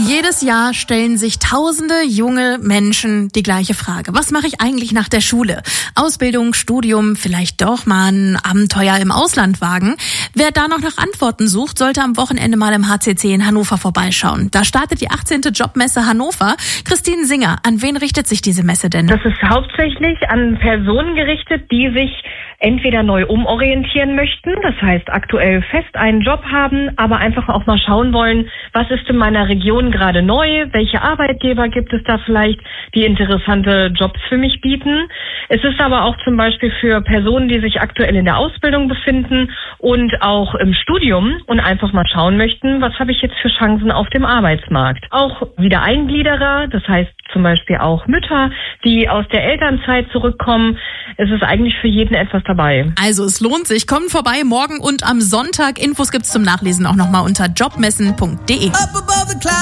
Jedes Jahr stellen sich tausende junge Menschen die gleiche Frage. Was mache ich eigentlich nach der Schule? Ausbildung, Studium, vielleicht doch mal ein Abenteuer im Ausland wagen? Wer da noch nach Antworten sucht, sollte am Wochenende mal im HCC in Hannover vorbeischauen. Da startet die 18. Jobmesse Hannover. Christine Singer, an wen richtet sich diese Messe denn? Das ist hauptsächlich an Personen gerichtet, die sich entweder neu umorientieren möchten, das heißt aktuell fest einen Job haben, aber einfach auch mal schauen wollen, was ist in meiner Region gerade neu, welche Arbeitgeber gibt es da vielleicht, die interessante Jobs für mich bieten. Es ist aber auch zum Beispiel für Personen, die sich aktuell in der Ausbildung befinden und auch im Studium und einfach mal schauen möchten, was habe ich jetzt für Chancen auf dem Arbeitsmarkt. Auch Wiedereingliederer, das heißt zum Beispiel auch Mütter, die aus der Elternzeit zurückkommen. Es ist eigentlich für jeden etwas dabei. Also es lohnt sich. Kommt vorbei morgen und am Sonntag. Infos gibt's zum Nachlesen auch nochmal unter jobmessen.de.